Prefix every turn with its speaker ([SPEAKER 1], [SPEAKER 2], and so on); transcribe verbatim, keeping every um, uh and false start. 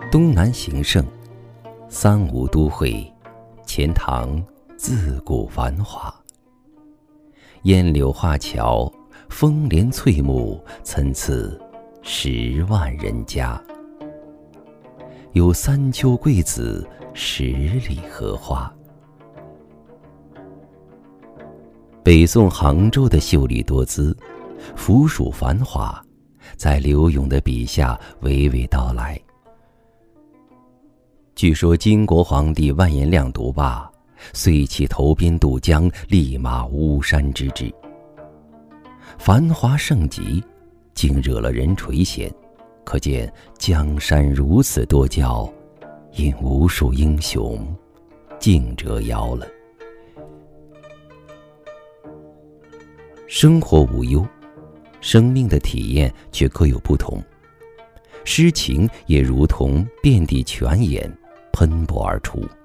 [SPEAKER 1] 东南形胜，三吴都会，钱塘自古繁华。烟柳画桥，风帘翠幕，参差十万人家。有三秋桂子，十里荷花。北宋杭州的秀丽多姿，府属繁华，在柳永的笔下娓娓道来。据说金国皇帝完颜亮独霸，遂起投鞭渡江，立马巫山之志。繁华盛极，竟惹了人垂涎，可见江山如此多娇，因无数英雄竞折腰了。生活无忧，生命的体验却各有不同。诗情也如同遍地泉眼，喷薄而出。